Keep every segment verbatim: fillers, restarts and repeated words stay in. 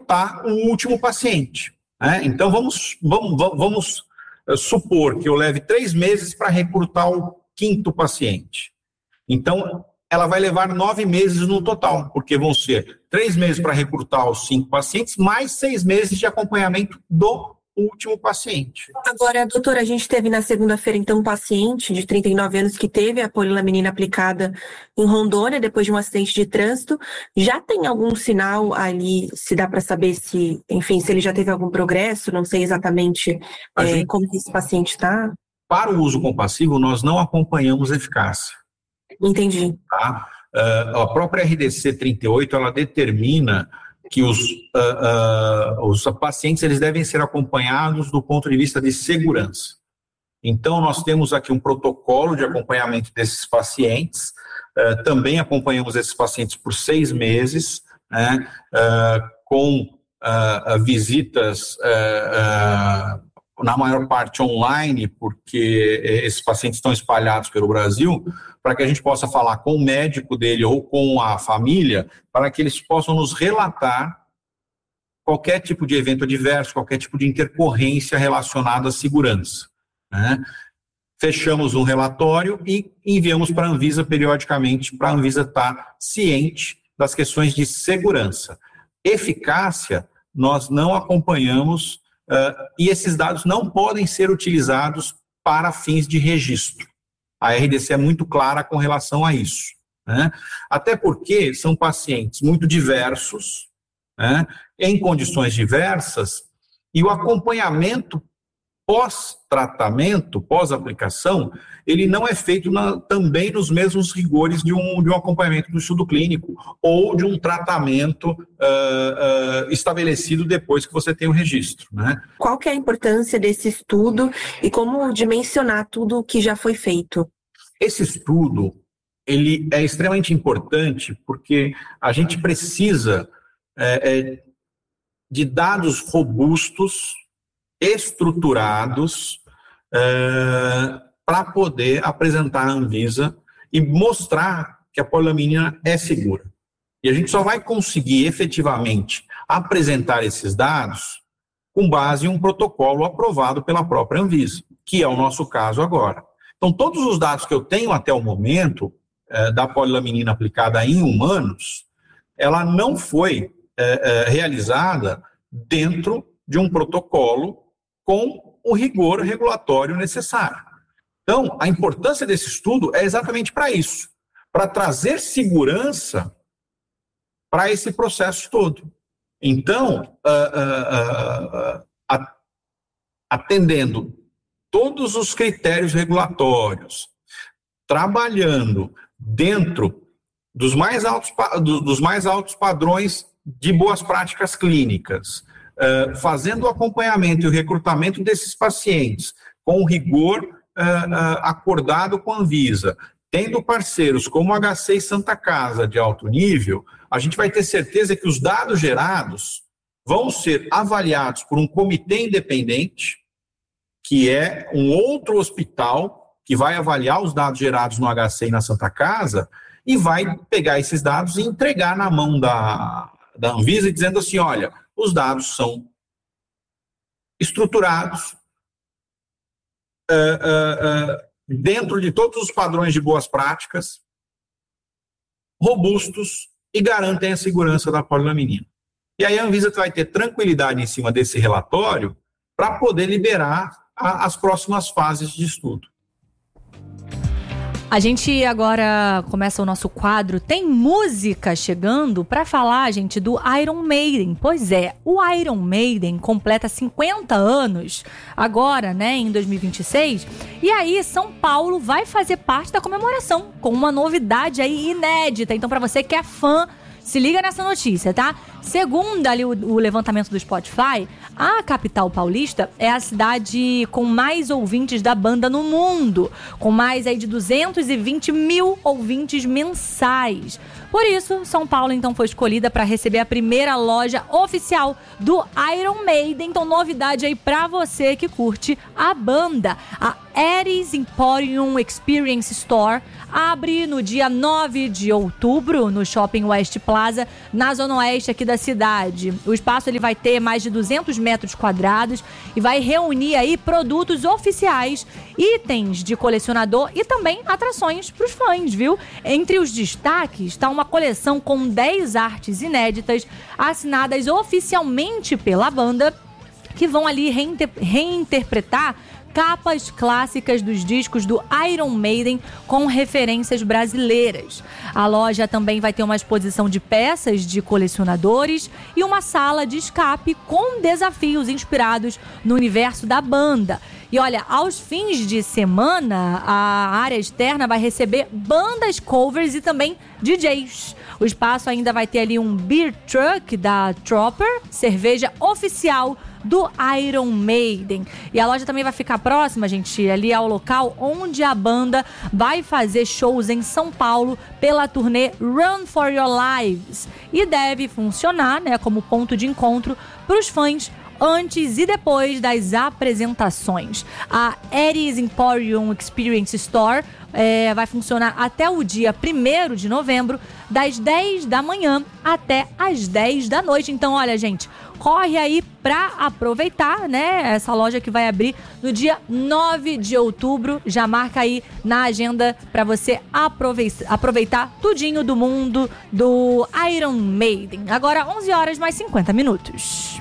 recrutar o último paciente. Né? Então, vamos, vamos, vamos supor que eu leve três meses para recrutar o quinto paciente. Então, ela vai levar nove meses no total, porque vão ser três meses para recrutar os cinco pacientes, mais seis meses de acompanhamento do último paciente. Agora, doutora, a gente teve na segunda-feira, então, um paciente de trinta e nove anos que teve a polilaminina aplicada em Rondônia, depois de um acidente de trânsito. Já tem algum sinal ali, se dá para saber se, enfim, se ele já teve algum progresso? Não sei exatamente é, gente, como esse paciente está. Para o uso compassivo, nós não acompanhamos eficácia. Entendi. Tá? Uh, a própria R D C trinta e oito, ela determina que os, uh, uh, os pacientes eles devem ser acompanhados do ponto de vista de segurança. Então, nós temos aqui um protocolo de acompanhamento desses pacientes, uh, também acompanhamos esses pacientes por seis meses, né, uh, com uh, visitas, uh, uh, na maior parte online, porque esses pacientes estão espalhados pelo Brasil, para que a gente possa falar com o médico dele ou com a família, para que eles possam nos relatar qualquer tipo de evento adverso, qualquer tipo de intercorrência relacionada à segurança. Né? Fechamos um relatório e enviamos para a Anvisa periodicamente, para a Anvisa estar ciente das questões de segurança. Eficácia, nós não acompanhamos, uh, e esses dados não podem ser utilizados para fins de registro. A R D C é muito clara com relação a isso. Né? Até porque são pacientes muito diversos, né? Em condições diversas, e o acompanhamento pós-tratamento, pós-aplicação, ele não é feito na, também nos mesmos rigores de um, de um acompanhamento do estudo clínico ou de um tratamento uh, uh, estabelecido depois que você tem o registro. Né? Qual que é a importância desse estudo e como dimensionar tudo o que já foi feito? Esse estudo ele é extremamente importante porque a gente precisa é, é, de dados robustos, estruturados, é, para poder apresentar à Anvisa e mostrar que a polilaminina é segura. E a gente só vai conseguir efetivamente apresentar esses dados com base em um protocolo aprovado pela própria Anvisa, que é o nosso caso agora. Então, todos os dados que eu tenho até o momento é, da polilaminina aplicada em humanos, ela não foi é, é, realizada dentro de um protocolo com o rigor regulatório necessário. Então, a importância desse estudo é exatamente para isso, para trazer segurança para esse processo todo. Então, uh, uh, uh, uh, atendendo todos os critérios regulatórios, trabalhando dentro dos mais altos, dos mais altos padrões de boas práticas clínicas, uh, fazendo o acompanhamento e o recrutamento desses pacientes com rigor uh, uh, acordado com a Anvisa, tendo parceiros como o H C e Santa Casa de alto nível, a gente vai ter certeza que os dados gerados vão ser avaliados por um comitê independente, que é um outro hospital que vai avaliar os dados gerados no H C e na Santa Casa e vai pegar esses dados e entregar na mão da, da Anvisa, dizendo assim, olha, os dados são estruturados uh, uh, uh, dentro de todos os padrões de boas práticas, robustos e garantem a segurança da polilaminina. E aí a Anvisa vai ter tranquilidade em cima desse relatório para poder liberar a, as próximas fases de estudo. A gente agora começa o nosso quadro Tem Música chegando para falar, gente, do Iron Maiden. Pois é, o Iron Maiden completa cinquenta anos agora, né, em dois mil e vinte e seis. E aí, São Paulo vai fazer parte da comemoração com uma novidade aí inédita. Então, para você que é fã, se liga nessa notícia, tá? Segundo ali o, o levantamento do Spotify, a capital paulista é a cidade com mais ouvintes da banda no mundo, com mais aí de duzentos e vinte mil ouvintes mensais. Por isso, São Paulo então foi escolhida para receber a primeira loja oficial do Iron Maiden. Então, novidade aí para você que curte a banda. A Eris Emporium Experience Store abre no dia nove de outubro no Shopping West Plaza, na zona oeste aqui da cidade. O espaço ele vai ter mais de duzentos metros quadrados e vai reunir aí produtos oficiais, itens de colecionador e também atrações para os fãs, viu? Entre os destaques está uma coleção com dez artes inéditas assinadas oficialmente pela banda, que vão ali reinter- reinterpretar capas clássicas dos discos do Iron Maiden com referências brasileiras. A loja também vai ter uma exposição de peças de colecionadores e uma sala de escape com desafios inspirados no universo da banda. E olha, aos fins de semana, a área externa vai receber bandas covers e também D Js. O espaço ainda vai ter ali um beer truck da Tropper, cerveja oficial do Iron Maiden. E a loja também vai ficar próxima, gente, ali ao local onde a banda vai fazer shows em São Paulo pela turnê Run for Your Lives. E deve funcionar, né, como ponto de encontro para os fãs antes e depois das apresentações. A Eris Emporium Experience Store é, vai funcionar até o dia primeiro de novembro, das dez da manhã até as dez da noite. Então, olha, gente, corre aí para aproveitar, né? Essa loja que vai abrir no dia nove de outubro. Já marca aí na agenda para você aproveitar, aproveitar tudinho do mundo do Iron Maiden. Agora, onze horas mais cinquenta minutos.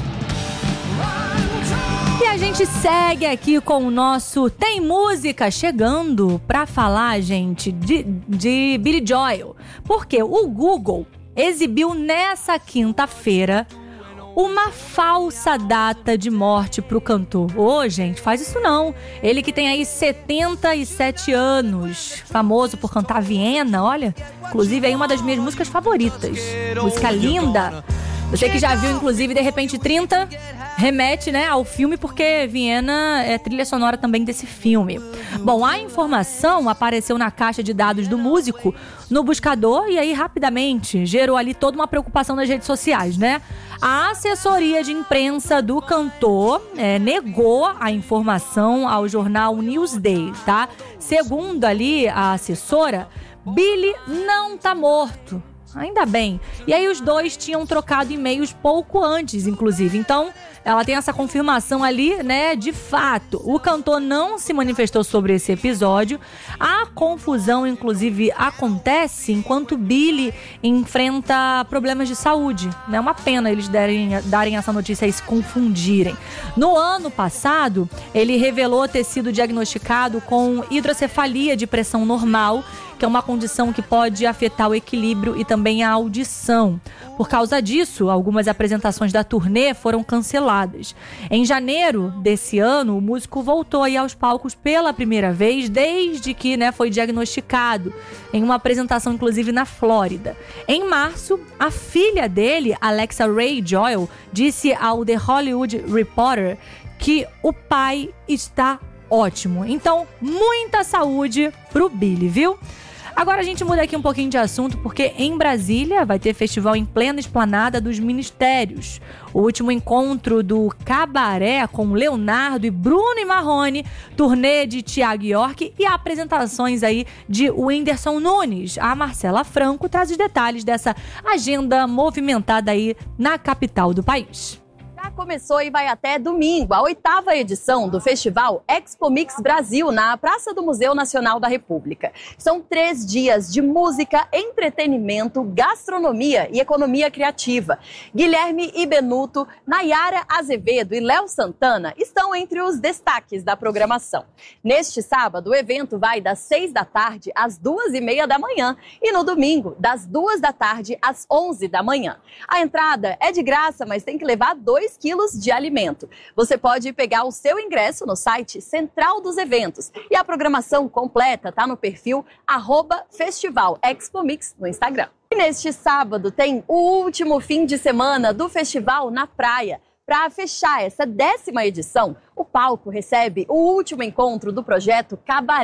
E a gente segue aqui com o nosso Tem Música chegando para falar, gente, de, de Billy Joel. Porque o Google exibiu nessa quinta-feira uma falsa data de morte pro cantor. Ô, gente, faz isso não. Ele que tem aí setenta e sete anos, famoso por cantar Viena, olha. Inclusive, aí uma das minhas músicas favoritas. Música linda. Você que já viu, inclusive, De Repente trinta, remete, né, ao filme, porque Viena é trilha sonora também desse filme. Bom, a informação apareceu na caixa de dados do músico no buscador e aí rapidamente gerou ali toda uma preocupação nas redes sociais, né? A assessoria de imprensa do cantor é, negou a informação ao jornal Newsday, tá? Segundo ali a assessora, Billy não tá morto. Ainda bem. E aí os dois tinham trocado e-mails pouco antes, inclusive. Então, ela tem essa confirmação ali, né, de fato. O cantor não se manifestou sobre esse episódio. A confusão, inclusive, acontece enquanto Billy enfrenta problemas de saúde. É uma pena eles darem, darem essa notícia e se confundirem. No ano passado, ele revelou ter sido diagnosticado com hidrocefalia de pressão normal, que é uma condição que pode afetar o equilíbrio e também a audição. Por causa disso, algumas apresentações da turnê foram canceladas. Em janeiro desse ano, o músico voltou aí aos palcos pela primeira vez desde que, né, foi diagnosticado, em uma apresentação inclusive na Flórida. Em março, a filha dele, Alexa Ray Joel, disse ao The Hollywood Reporter que o pai está ótimo. Então, muita saúde pro Billy, viu? Agora a gente muda aqui um pouquinho de assunto, porque em Brasília vai ter festival em plena esplanada dos Ministérios. O último encontro do Cabaré com Leonardo e Bruno e Marrone, turnê de Thiago York e apresentações aí de Whindersson Nunes. A Marcela Franco traz os detalhes dessa agenda movimentada aí na capital do país. Já começou e vai até domingo, a oitava edição do Festival Expo Mix Brasil, na Praça do Museu Nacional da República. São três dias de música, entretenimento, gastronomia e economia criativa. Guilherme Ibenuto, Nayara Azevedo e Léo Santana estão entre os destaques da programação. Neste sábado, o evento vai das seis da tarde às duas e meia da manhã e no domingo, das duas da tarde às onze da manhã. A entrada é de graça, mas tem que levar dois quilos de alimento. Você pode pegar o seu ingresso no site Central dos Eventos e a programação completa está no perfil arroba Festival Expo Mix no Instagram. E neste sábado tem o último fim de semana do festival na praia. Para fechar essa décima edição, o palco recebe o último encontro do projeto Cabaré,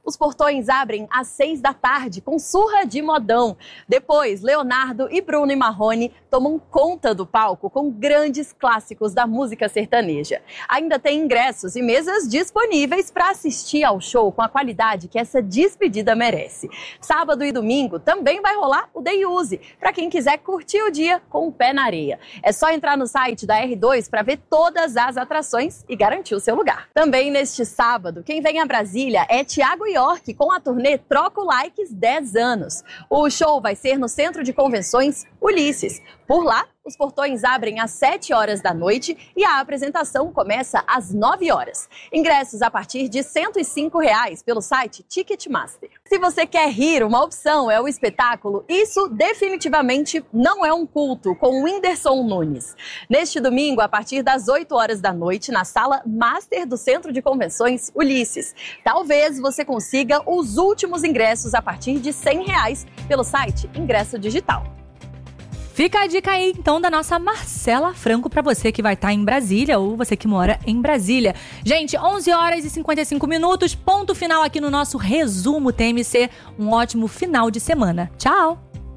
Os portões abrem às seis da tarde com surra de modão. Depois, Leonardo e Bruno e Marrone tomam conta do palco com grandes clássicos da música sertaneja. Ainda tem ingressos e mesas disponíveis para assistir ao show com a qualidade que essa despedida merece. Sábado e domingo também vai rolar o Day Use, para quem quiser curtir o dia com o pé na areia. É só entrar no site da R dois para ver todas as atrações e garantir o seu lugar. Também neste sábado, quem vem a Brasília é Thiago York com a turnê Troco Likes dez anos. O show vai ser no Centro de Convenções Ulisses. Por lá, os portões abrem às sete horas da noite e a apresentação começa às nove horas. Ingressos a partir de cento e cinco reais pelo site Ticketmaster. Se você quer rir, uma opção é o espetáculo Isso Definitivamente Não É um Culto, com Whindersson Nunes. Neste domingo, a partir das oito horas da noite, na sala Master do Centro de Convenções Ulisses. Talvez você consiga os últimos ingressos a partir de cem reais pelo site Ingresso Digital. Fica a dica aí, então, da nossa Marcela Franco para você que vai estar em Brasília ou você que mora em Brasília. Gente, onze horas e cinquenta e cinco minutos, ponto final aqui no nosso Resumo T M C. Um ótimo final de semana. Tchau!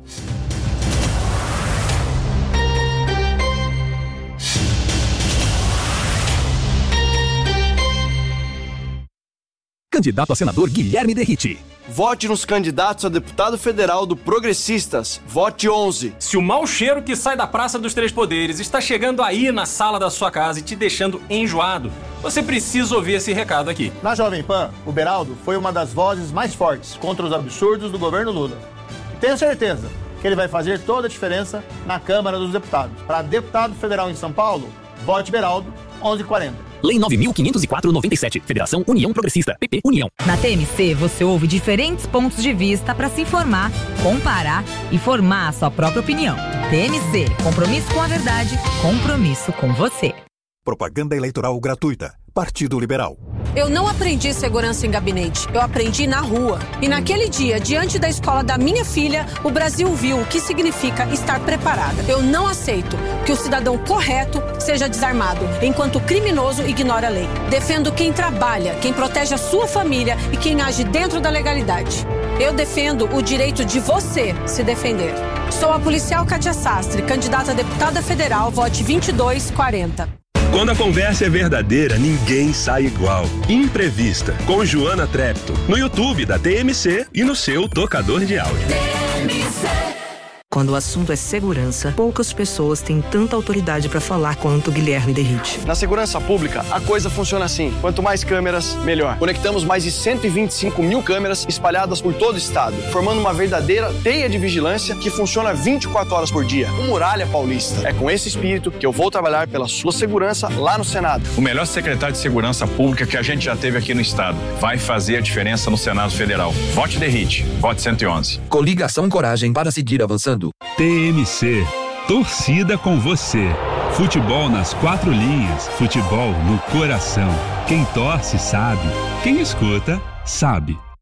Candidato a senador Guilherme Derrite. Vote nos candidatos a deputado federal do Progressistas. Vote onze. Se o mau cheiro que sai da Praça dos Três Poderes está chegando aí na sala da sua casa e te deixando enjoado, você precisa ouvir esse recado aqui. Na Jovem Pan, o Beraldo foi uma das vozes mais fortes contra os absurdos do governo Lula. E tenho certeza que ele vai fazer toda a diferença na Câmara dos Deputados. Para deputado federal em São Paulo, vote Beraldo, onze e quarenta. Lei nove mil quinhentos e quatro barra noventa e sete. Federação União Progressista. P P União. Na T M C, você ouve diferentes pontos de vista para se informar, comparar e formar a sua própria opinião. T M C. Compromisso com a verdade. Compromisso com você. Propaganda eleitoral gratuita. Partido Liberal. Eu não aprendi segurança em gabinete, eu aprendi na rua. E naquele dia, diante da escola da minha filha, o Brasil viu o que significa estar preparada. Eu não aceito que o cidadão correto seja desarmado, enquanto o criminoso ignora a lei. Defendo quem trabalha, quem protege a sua família e quem age dentro da legalidade. Eu defendo o direito de você se defender. Sou a policial Kátia Sastre, candidata a deputada federal, vote vinte e dois quarenta. Quando a conversa é verdadeira, ninguém sai igual. Imprevista, com Joana Trepto, no YouTube da T M C e no seu tocador de áudio. T M C. Quando o assunto é segurança, poucas pessoas têm tanta autoridade para falar quanto Guilherme Derrite. Na segurança pública, a coisa funciona assim. Quanto mais câmeras, melhor. Conectamos mais de cento e vinte e cinco mil câmeras espalhadas por todo o estado, formando uma verdadeira teia de vigilância que funciona vinte e quatro horas por dia. O Muralha Paulista. É com esse espírito que eu vou trabalhar pela sua segurança lá no Senado. O melhor secretário de segurança pública que a gente já teve aqui no estado. Vai fazer a diferença no Senado Federal. Vote Derrite. Vote cento e onze. Coligação Coragem para seguir avançando. T M C. Torcida com você. Futebol nas quatro linhas. Futebol no coração. Quem torce sabe. Quem escuta sabe.